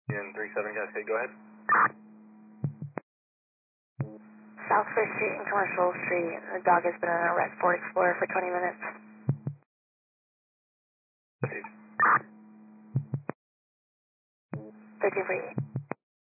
In 37 Cascade, go ahead. South 1st Street and Commercial Street. The dog has been in a wrecked Ford Explorer for 20 minutes. Received. 1348.